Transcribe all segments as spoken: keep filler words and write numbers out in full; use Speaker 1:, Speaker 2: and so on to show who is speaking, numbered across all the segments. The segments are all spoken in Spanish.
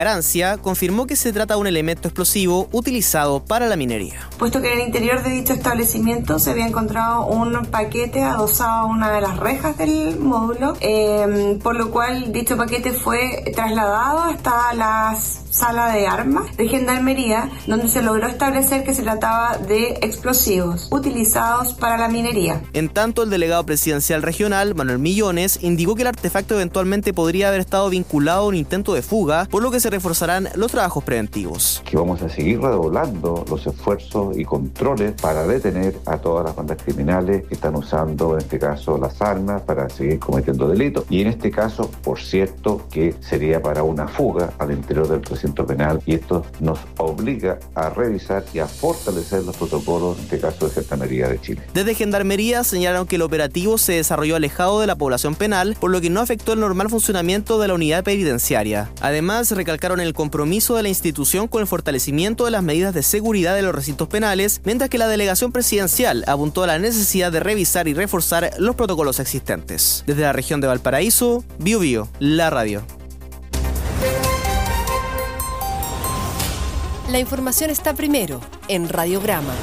Speaker 1: Arancia confirmó que se trata de un elemento explosivo utilizado para la minería.
Speaker 2: Puesto que en el interior de dicho establecimiento se había encontrado un paquete adosado a una de las rejas del módulo, eh, por lo cual dicho paquete fue trasladado hasta la sala de armas de Gendarmería, donde se logró establecer que se trataba de explosivos utilizados para la minería.
Speaker 1: En tanto, el delegado presidencial regional, Manuel Millones, indicó que el artefacto eventualmente podría haber estado vinculado a un intento de fuga, por lo que se reforzarán los trabajos preventivos.
Speaker 3: Que vamos a seguir redoblando los esfuerzos y controles para detener a todas las bandas criminales que están usando, en este caso, las armas para seguir cometiendo delitos. Y en este caso, por cierto, que sería para una fuga al interior del recinto penal, y esto nos obliga a revisar y a fortalecer los protocolos, en este caso de Gendarmería de Chile.
Speaker 1: Desde Gendarmería señalaron que el operativo se desarrolló alejado de la población penal, por lo que no afectó el normal funcionamiento de la unidad penitenciaria. Además, recalcaron el compromiso de la institución con el fortalecimiento de las medidas de seguridad de los recintos penales, mientras que la delegación presidencial apuntó a la necesidad de revisar y reforzar los protocolos existentes. Desde la región de Valparaíso, Bio Bio, la radio.
Speaker 4: La información está primero en Radiograma.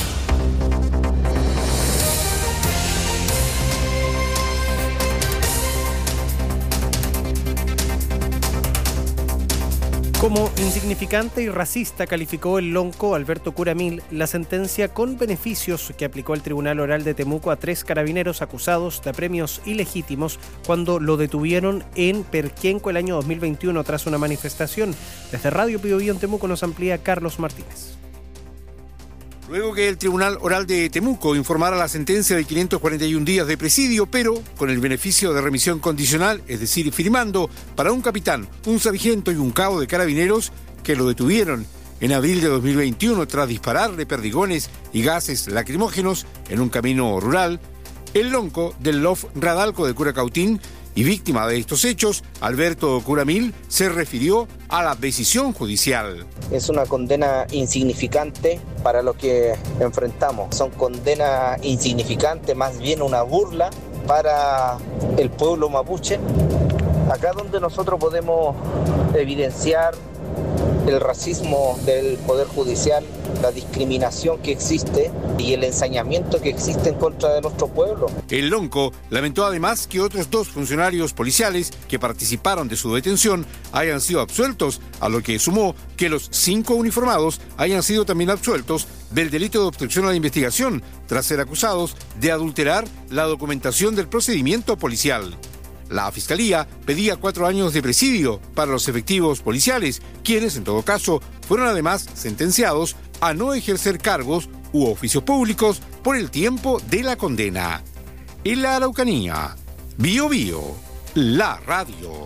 Speaker 5: Como insignificante y racista calificó el lonco Alberto Curamil la sentencia con beneficios que aplicó el Tribunal Oral de Temuco a tres carabineros acusados de apremios ilegítimos cuando lo detuvieron en Perquenco el año dos mil veintiuno tras una manifestación. Desde Radio Pío Bio en Temuco nos amplía Carlos Martínez.
Speaker 6: Luego que el Tribunal Oral de Temuco informara la sentencia de quinientos cuarenta y un días de presidio, pero con el beneficio de remisión condicional, es decir, firmando para un capitán, un sargento y un cabo de carabineros que lo detuvieron en abril de dos mil veintiuno tras dispararle perdigones y gases lacrimógenos en un camino rural, el lonco del L O F Radalco de Curacautín y víctima de estos hechos, Alberto Curamil, se refirió a la decisión judicial.
Speaker 7: Es una condena insignificante para lo que enfrentamos. Son condenas insignificantes, más bien una burla para el pueblo mapuche. Acá donde nosotros podemos evidenciar el racismo del Poder Judicial, la discriminación que existe y el ensañamiento que existe en contra de nuestro pueblo.
Speaker 6: El lonco lamentó además que otros dos funcionarios policiales que participaron de su detención hayan sido absueltos, a lo que sumó que los cinco uniformados hayan sido también absueltos del delito de obstrucción a la investigación, tras ser acusados de adulterar la documentación del procedimiento policial. La Fiscalía pedía cuatro años de presidio para los efectivos policiales, quienes, en todo caso, fueron además sentenciados a no ejercer cargos u oficios públicos por el tiempo de la condena. En la Araucanía, Bio Bio, la radio.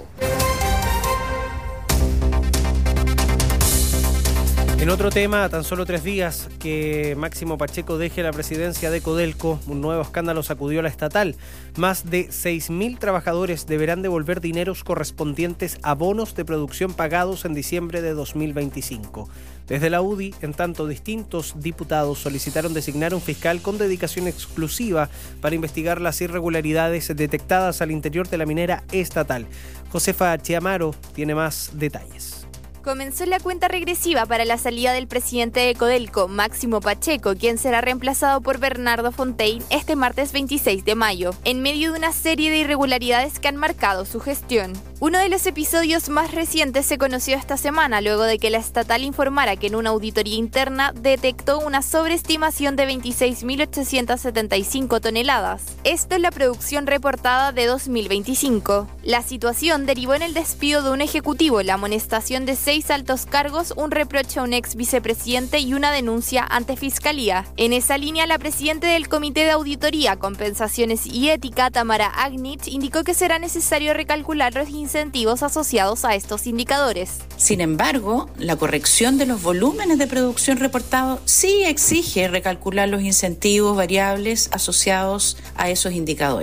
Speaker 5: En otro tema, a tan solo tres días que Máximo Pacheco deje la presidencia de Codelco, un nuevo escándalo sacudió la estatal. Más de seis mil trabajadores deberán devolver dineros correspondientes a bonos de producción pagados en diciembre de dos mil veinticinco. Desde la U D I, en tanto, distintos diputados solicitaron designar un fiscal con dedicación exclusiva para investigar las irregularidades detectadas al interior de la minera estatal. Josefa Chiamaro tiene más detalles.
Speaker 8: Comenzó la cuenta regresiva para la salida del presidente de Codelco, Máximo Pacheco, quien será reemplazado por Bernardo Fontaine este martes veintiséis de mayo, en medio de una serie de irregularidades que han marcado su gestión. Uno de los episodios más recientes se conoció esta semana, luego de que la estatal informara que en una auditoría interna detectó una sobreestimación de veintiséis mil ochocientas setenta y cinco toneladas. Esto es la producción reportada de dos mil veinticinco. La situación derivó en el despido de un ejecutivo, la amonestación de seis altos cargos, un reproche a un ex vicepresidente y una denuncia ante Fiscalía. En esa línea, la presidenta del Comité de Auditoría, Compensaciones y Ética, Tamara Agnich, indicó que será necesario recalcular los incentivos asociados a estos indicadores.
Speaker 9: Sin embargo, la corrección de los volúmenes de producción reportados sí exige recalcular los incentivos variables asociados a esos indicadores.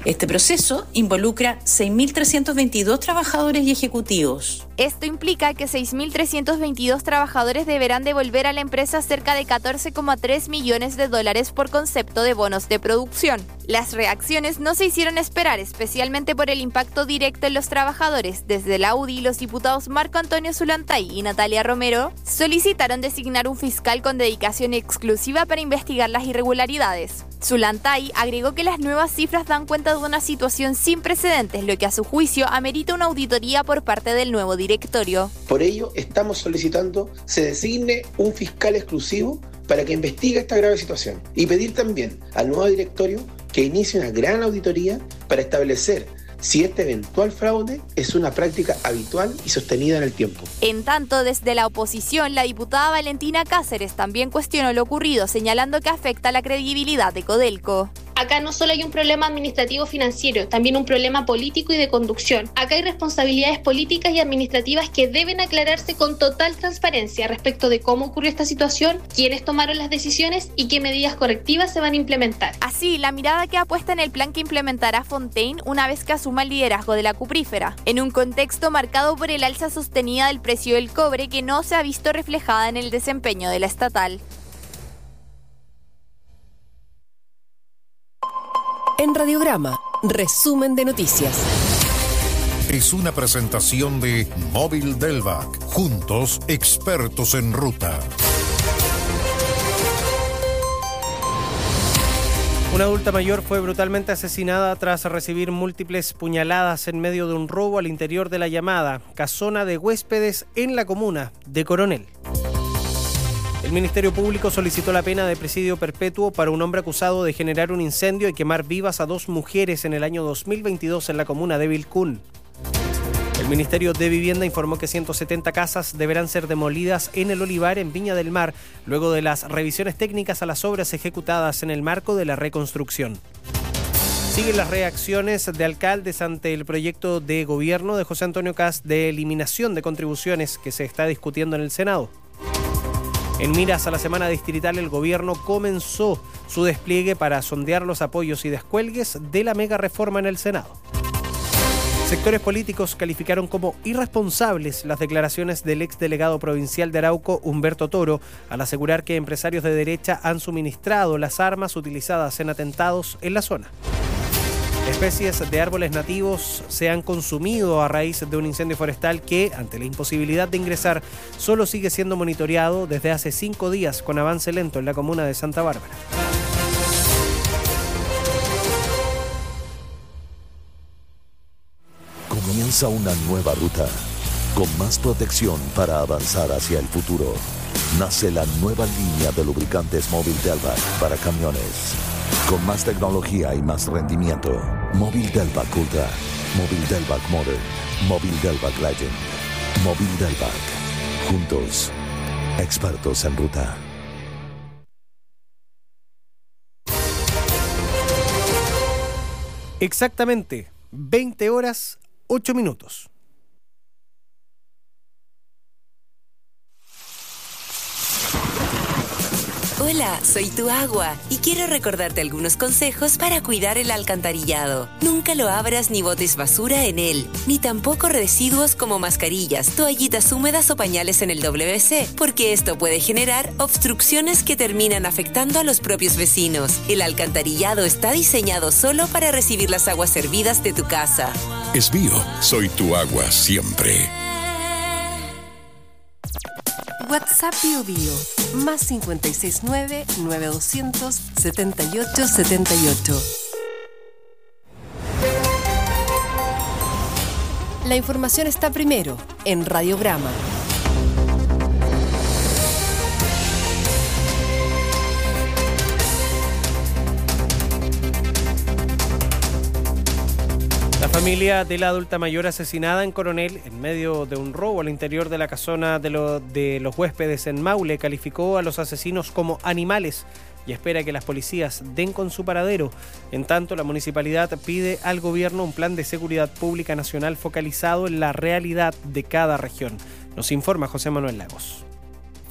Speaker 9: Este proceso involucra seis mil trescientos veintidós trabajadores y ejecutivos.
Speaker 8: Esto implica que seis mil trescientos veintidós trabajadores deberán devolver a la empresa cerca de catorce coma tres millones de dólares por concepto de bonos de producción. Las reacciones no se hicieron esperar, especialmente por el impacto directo en los trabajadores. Desde la U D I, los diputados Marco Antonio Zulantay y Natalia Romero solicitaron designar un fiscal con dedicación exclusiva para investigar las irregularidades. Zulantay agregó que las nuevas cifras dan cuenta de una situación sin precedentes, lo que a su juicio amerita una auditoría por parte del nuevo directorio.
Speaker 10: Por ello, estamos solicitando se designe un fiscal exclusivo para que investigue esta grave situación y pedir también al nuevo directorio que inicie una gran auditoría para establecer si este eventual fraude es una práctica habitual y sostenida en el tiempo.
Speaker 8: En tanto, desde la oposición, la diputada Valentina Cáceres también cuestionó lo ocurrido, señalando que afecta la credibilidad de Codelco.
Speaker 11: Acá no solo hay un problema administrativo financiero, también un problema político y de conducción. Acá hay responsabilidades políticas y administrativas que deben aclararse con total transparencia respecto de cómo ocurrió esta situación, quiénes tomaron las decisiones y qué medidas correctivas se van a implementar.
Speaker 8: Así, la mirada queda puesta en el plan que implementará Fontaine una vez que asuma el liderazgo de la cuprífera, en un contexto marcado por el alza sostenida del precio del cobre que no se ha visto reflejada en el desempeño de la estatal.
Speaker 4: En Radiograma, resumen de noticias.
Speaker 12: Es una presentación de Móvil Delvac. Juntos, expertos en ruta.
Speaker 5: Una adulta mayor fue brutalmente asesinada tras recibir múltiples puñaladas en medio de un robo al interior de la llamada Casona de Huéspedes en la comuna de Coronel. El Ministerio Público solicitó la pena de presidio perpetuo para un hombre acusado de generar un incendio y quemar vivas a dos mujeres en el año dos mil veintidós en la comuna de Vilcún. El Ministerio de Vivienda informó que ciento setenta casas deberán ser demolidas en el Olivar, en Viña del Mar, luego de las revisiones técnicas a las obras ejecutadas en el marco de la reconstrucción. Siguen las reacciones de alcaldes ante el proyecto de gobierno de José Antonio Kast de eliminación de contribuciones que se está discutiendo en el Senado. En miras a la semana distrital, el gobierno comenzó su despliegue para sondear los apoyos y descuelgues de la mega reforma en el Senado. Sectores políticos calificaron como irresponsables las declaraciones del exdelegado provincial de Arauco, Humberto Toro, al asegurar que empresarios de derecha han suministrado las armas utilizadas en atentados en la zona. Especies de árboles nativos se han consumido a raíz de un incendio forestal que, ante la imposibilidad de ingresar, solo sigue siendo monitoreado desde hace cinco días con avance lento en la comuna de Santa Bárbara.
Speaker 13: Comienza una nueva ruta, con más protección para avanzar hacia el futuro. Nace la nueva línea de lubricantes Móvil Delvac para camiones. Con más tecnología y más rendimiento. Móvil Delvac Ultra, Móvil Delvac Modern, Móvil Delvac Legend, Móvil Delvac. Juntos, expertos en ruta.
Speaker 5: Exactamente, veinte horas, ocho minutos.
Speaker 14: Hola, soy tu agua y quiero recordarte algunos consejos para cuidar el alcantarillado. Nunca lo abras ni botes basura en él, ni tampoco residuos como mascarillas, toallitas húmedas o pañales en el W C, porque esto puede generar obstrucciones que terminan afectando a los propios vecinos. El alcantarillado está diseñado solo para recibir las aguas servidas de tu casa.
Speaker 12: Es Bio, soy tu agua siempre.
Speaker 4: WhatsApp Bio Bio, más cincuenta y seis nueve, nueve doscientos, setenta y ocho setenta y ocho. La información está primero en Radiograma.
Speaker 5: La familia de la adulta mayor asesinada en Coronel en medio de un robo al interior de la casona de, lo, de los huéspedes en Maule calificó a los asesinos como animales y espera que las policías den con su paradero. En tanto, la municipalidad pide al gobierno un plan de seguridad pública nacional focalizado en la realidad de cada región. Nos informa José Manuel Lagos.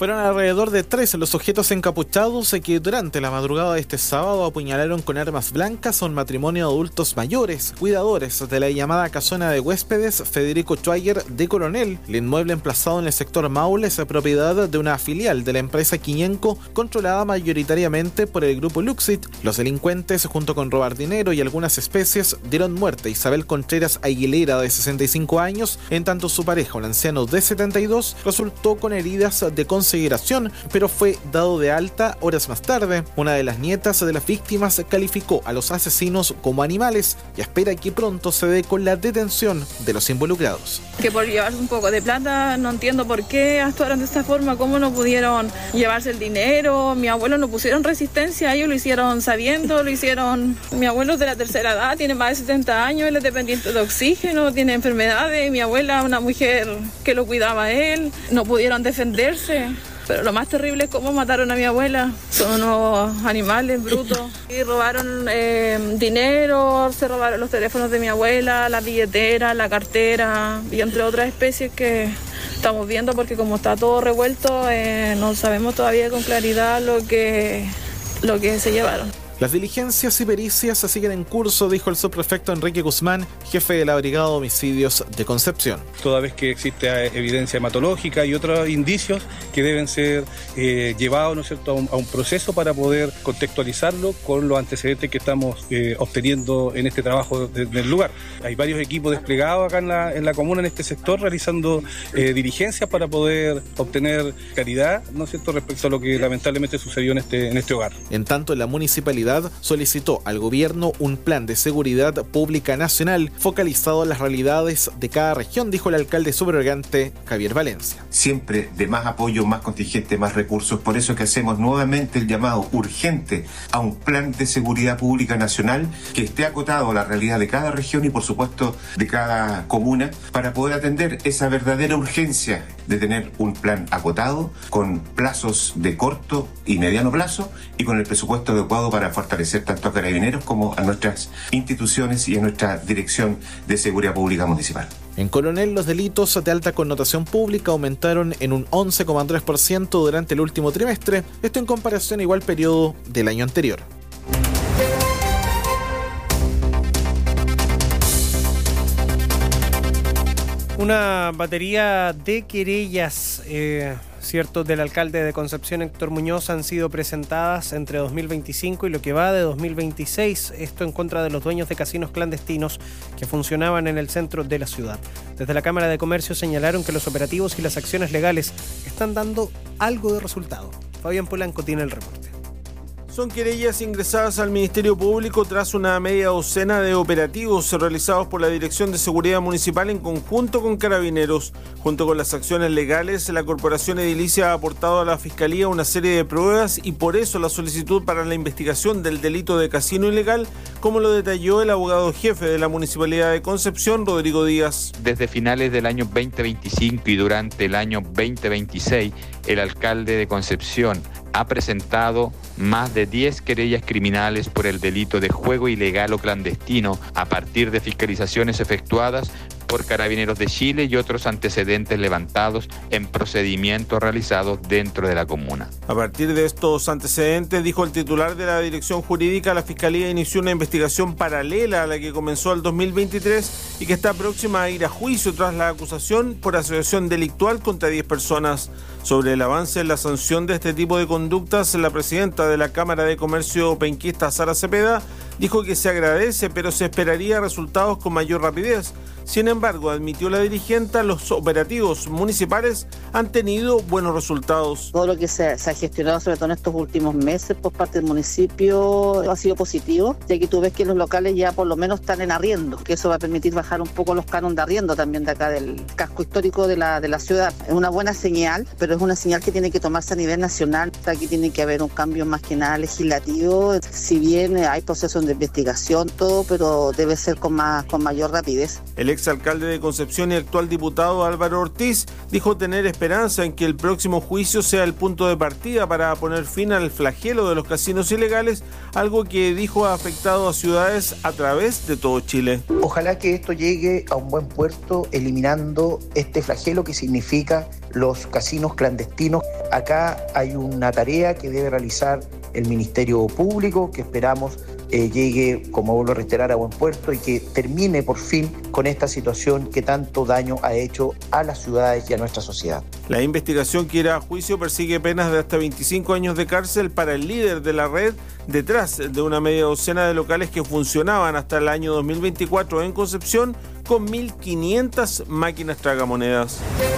Speaker 15: Fueron alrededor de tres los sujetos encapuchados que durante la madrugada de este sábado apuñalaron con armas blancas a un matrimonio de adultos mayores, cuidadores de la llamada casona de huéspedes Federico Schweiger de Coronel. El inmueble emplazado en el sector Maule es propiedad de una filial de la empresa Quiñenco, controlada mayoritariamente por el grupo Luxit. Los delincuentes, junto con robar dinero y algunas especies, dieron muerte a Isabel Contreras Aguilera, de sesenta y cinco años, en tanto su pareja, un anciano de setenta y dos, resultó con heridas de consideración, pero fue dado de alta horas más tarde. Una de las nietas de las víctimas calificó a los asesinos como animales y espera que pronto se dé con la detención de los involucrados.
Speaker 16: Que por llevarse un poco de plata, no entiendo por qué actuaron de esta forma, cómo no pudieron llevarse el dinero. Mi abuelo no pusieron resistencia, ellos lo hicieron sabiendo, lo hicieron. Mi abuelo es de la tercera edad, tiene más de setenta años, él es dependiente de oxígeno, tiene enfermedades. Mi abuela, una mujer que lo cuidaba a él, no pudieron defenderse. Pero lo más terrible es cómo mataron a mi abuela. Son unos animales brutos. Y robaron eh, dinero, se robaron los teléfonos de mi abuela, la billetera, la cartera y entre otras especies que estamos viendo, porque como está todo revuelto, eh, no sabemos todavía con claridad lo que, lo que se llevaron.
Speaker 15: Las diligencias y pericias siguen en curso, dijo el subprefecto Enrique Guzmán, jefe de la Brigada de Homicidios de Concepción.
Speaker 17: Toda vez que existe evidencia hematológica y otros indicios que deben ser eh, llevados, ¿no es cierto?, a un, a un proceso para poder contextualizarlo con los antecedentes que estamos eh, obteniendo en este trabajo de, del lugar. Hay varios equipos desplegados acá en la, en la comuna, en este sector, realizando eh, diligencias para poder obtener claridad, ¿no es cierto?, respecto a lo que lamentablemente sucedió en este, en este hogar.
Speaker 15: En tanto, la municipalidad solicitó al gobierno un plan de seguridad pública nacional focalizado en las realidades de cada región, dijo el alcalde subrogante Javier Valencia.
Speaker 18: Siempre de más apoyo, más contingente, más recursos. Por eso que hacemos nuevamente el llamado urgente a un plan de seguridad pública nacional que esté acotado a la realidad de cada región y por supuesto de cada comuna, para poder atender esa verdadera urgencia de tener un plan acotado con plazos de corto y mediano plazo y con el presupuesto adecuado para fortalecer tanto a Carabineros como a nuestras instituciones y a nuestra Dirección de Seguridad Pública Municipal.
Speaker 15: En Coronel, los delitos de alta connotación pública aumentaron en un once coma tres por ciento durante el último trimestre, esto en comparación a igual periodo del año anterior.
Speaker 5: Una batería de querellas eh, cierto, del alcalde de Concepción, Héctor Muñoz, han sido presentadas entre dos mil veinticinco y lo que va de dos mil veintiséis, esto en contra de los dueños de casinos clandestinos que funcionaban en el centro de la ciudad. Desde la Cámara de Comercio señalaron que los operativos y las acciones legales están dando algo de resultado. Fabián Polanco tiene el reporte.
Speaker 19: Son querellas ingresadas al Ministerio Público tras una media docena de operativos realizados por la Dirección de Seguridad Municipal en conjunto con Carabineros. Junto con las acciones legales, la Corporación Edilicia ha aportado a la Fiscalía una serie de pruebas y por eso la solicitud para la investigación del delito de casino ilegal, como lo detalló el abogado jefe de la Municipalidad de Concepción, Rodrigo Díaz.
Speaker 20: Desde finales del año veinte veinticinco y durante el año veinte veintiséis, el alcalde de Concepción ha presentado más de diez querellas criminales por el delito de juego ilegal o clandestino a partir de fiscalizaciones efectuadas por Carabineros de Chile y otros antecedentes levantados en procedimientos realizados dentro de la comuna.
Speaker 19: A partir de estos antecedentes, dijo el titular de la Dirección Jurídica, la Fiscalía inició una investigación paralela a la que comenzó el dos mil veintitrés y que está próxima a ir a juicio tras la acusación por asociación delictual contra diez personas. Sobre el avance en la sanción de este tipo de conductas, la presidenta de la Cámara de Comercio penquista, Sara Cepeda, dijo que se agradece, pero se esperaría resultados con mayor rapidez. Sin embargo, admitió la dirigente, los operativos municipales han tenido buenos resultados.
Speaker 21: Todo lo que se, se ha gestionado, sobre todo en estos últimos meses, por parte del municipio, ha sido positivo, ya que tú ves que los locales ya por lo menos están en arriendo, que eso va a permitir bajar un poco los cánones de arriendo también de acá del casco histórico de la, de la ciudad. Es una buena señal, pero es una señal que tiene que tomarse a nivel nacional. Aquí tiene que haber un cambio más que nada legislativo. Si bien hay procesos en la investigación, todo, pero debe ser con más con mayor rapidez.
Speaker 19: El exalcalde de Concepción y actual diputado Álvaro Ortiz dijo tener esperanza en que el próximo juicio sea el punto de partida para poner fin al flagelo de los casinos ilegales, algo que dijo ha afectado a ciudades a través de todo Chile.
Speaker 2: Ojalá que esto llegue a un buen puerto, eliminando este flagelo que significa los casinos clandestinos. Acá hay una tarea que debe realizar el Ministerio Público, que esperamos eh, llegue, como vuelvo a reiterar, a buen puerto y que termine por fin con esta situación que tanto daño ha hecho a las ciudades y a nuestra sociedad.
Speaker 19: La investigación que irá a juicio persigue penas de hasta veinticinco años de cárcel para el líder de la red detrás de una media docena de locales que funcionaban hasta el año dos mil veinticuatro en Concepción con mil quinientas máquinas tragamonedas.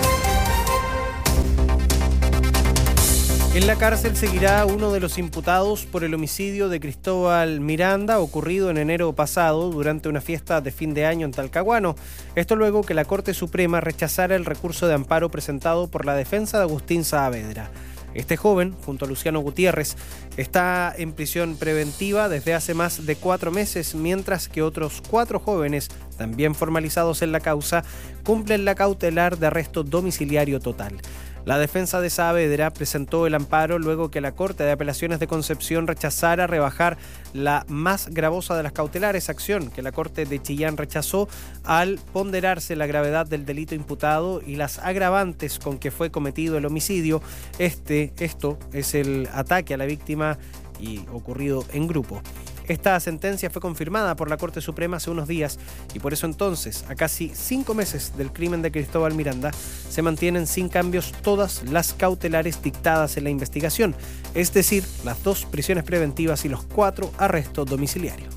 Speaker 5: En la cárcel seguirá uno de los imputados por el homicidio de Cristóbal Miranda, ocurrido en enero pasado durante una fiesta de fin de año en Talcahuano. Esto luego que la Corte Suprema rechazara el recurso de amparo presentado por la defensa de Agustín Saavedra. Este joven, junto a Luciano Gutiérrez, está en prisión preventiva desde hace más de cuatro meses, mientras que otros cuatro jóvenes, también formalizados en la causa, cumplen la cautelar de arresto domiciliario total. La defensa de Saavedra presentó el amparo luego que la Corte de Apelaciones de Concepción rechazara rebajar la más gravosa de las cautelares, acción que la Corte de Chillán rechazó al ponderarse la gravedad del delito imputado y las agravantes con que fue cometido el homicidio. Este, esto es el ataque a la víctima y ocurrido en grupo. Esta sentencia fue confirmada por la Corte Suprema hace unos días y por eso entonces, a casi cinco meses del crimen de Cristóbal Miranda, se mantienen sin cambios todas las cautelares dictadas en la investigación, es decir, las dos prisiones preventivas y los cuatro arrestos domiciliarios.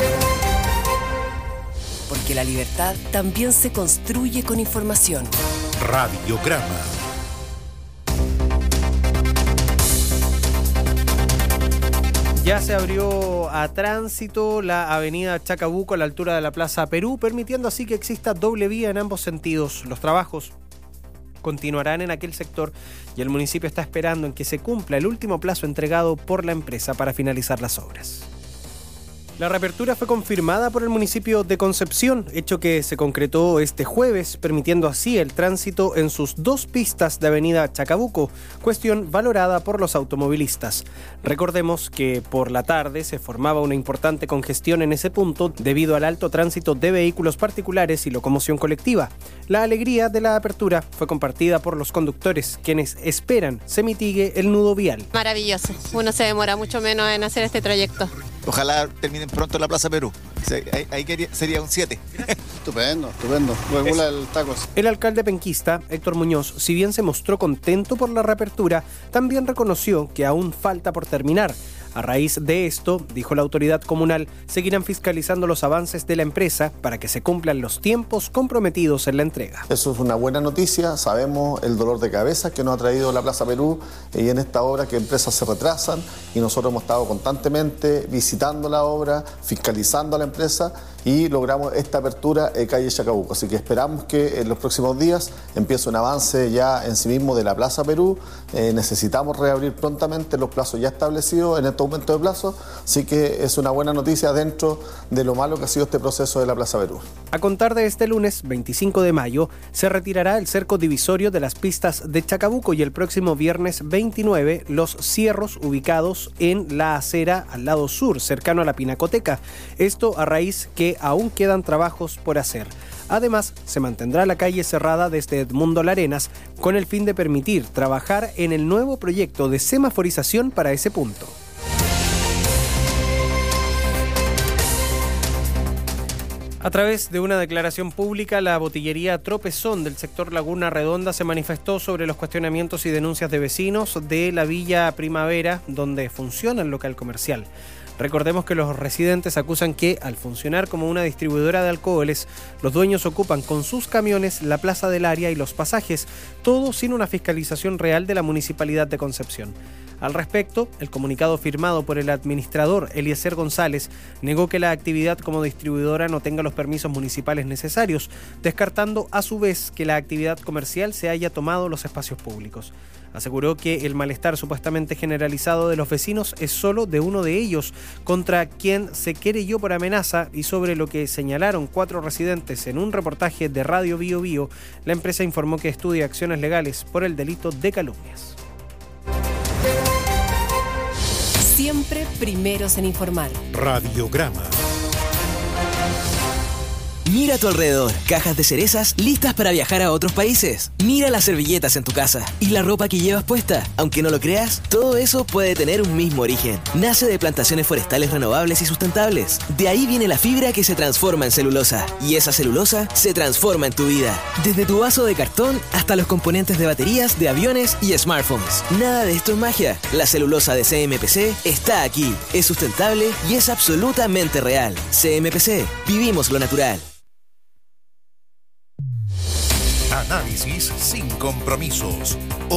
Speaker 4: Porque la libertad también se construye con información.
Speaker 12: Radiograma.
Speaker 5: Ya se abrió a tránsito la avenida Chacabuco a la altura de la Plaza Perú, permitiendo así que exista doble vía en ambos sentidos. Los trabajos continuarán en aquel sector y el municipio está esperando en que se cumpla el último plazo entregado por la empresa para finalizar las obras. La reapertura fue confirmada por el municipio de Concepción, hecho que se concretó este jueves, permitiendo así el tránsito en sus dos pistas de avenida Chacabuco, cuestión valorada por los automovilistas. Recordemos que por la tarde se formaba una importante congestión en ese punto debido al alto tránsito de vehículos particulares y locomoción colectiva. La alegría de la apertura fue compartida por los conductores, quienes esperan se mitigue el nudo vial.
Speaker 22: Maravilloso, uno se demora mucho menos en hacer este trayecto.
Speaker 23: Ojalá terminen pronto la Plaza Perú. Ahí, ahí quería, sería un siete.
Speaker 24: Estupendo, estupendo. Regula el tacos.
Speaker 5: El alcalde penquista, Héctor Muñoz, si bien se mostró contento por la reapertura, también reconoció que aún falta por terminar. A raíz de esto, dijo la autoridad comunal, seguirán fiscalizando los avances de la empresa para que se cumplan los tiempos comprometidos en la entrega.
Speaker 25: Eso es una buena noticia, sabemos el dolor de cabeza que nos ha traído la Plaza Perú y en esta obra que empresas se retrasan y nosotros hemos estado constantemente visitando la obra, fiscalizando a la empresa y logramos esta apertura en calle Chacabuco. Así que esperamos que en los próximos días empiece un avance ya en sí mismo de la Plaza Perú. Eh, necesitamos reabrir prontamente los plazos ya establecidos en este aumento de plazo, así que es una buena noticia dentro de lo malo que ha sido este proceso de la Plaza Perú.
Speaker 5: A contar de este lunes veinticinco de mayo, se retirará el cerco divisorio de las pistas de Chacabuco y el próximo viernes veintinueve los cierros ubicados en la acera al lado sur, cercano a la Pinacoteca. Esto a raíz que aún quedan trabajos por hacer. Además, se mantendrá la calle cerrada desde Edmundo Larenas con el fin de permitir trabajar en el nuevo proyecto de semaforización para ese punto. A través de una declaración pública, la botillería Tropezón del sector Laguna Redonda se manifestó sobre los cuestionamientos y denuncias de vecinos de la Villa Primavera, donde funciona el local comercial. Recordemos que los residentes acusan que, al funcionar como una distribuidora de alcoholes, los dueños ocupan con sus camiones la plaza del área y los pasajes, todo sin una fiscalización real de la Municipalidad de Concepción. Al respecto, el comunicado firmado por el administrador Eliezer González negó que la actividad como distribuidora no tenga los permisos municipales necesarios, descartando a su vez que la actividad comercial se haya tomado los espacios públicos. Aseguró que el malestar supuestamente generalizado de los vecinos es solo de uno de ellos, contra quien se querelló por amenaza, y sobre lo que señalaron cuatro residentes en un reportaje de Radio Bío Bío, la empresa informó que estudia acciones legales por el delito de calumnias.
Speaker 4: Siempre primeros en informar.
Speaker 12: Radiograma.
Speaker 1: Mira a tu alrededor, cajas de cerezas listas para viajar a otros países. Mira las servilletas en tu casa y la ropa que llevas puesta. Aunque no lo creas, todo eso puede tener un mismo origen. Nace de plantaciones forestales renovables y sustentables. De ahí viene la fibra que se transforma en celulosa. Y esa celulosa se transforma en tu vida. Desde tu vaso de cartón hasta los componentes de baterías, de aviones y smartphones. Nada de esto es magia. La celulosa de C M P C está aquí. Es sustentable y es absolutamente real. C M P C. Vivimos lo natural.
Speaker 12: Análisis sin compromisos.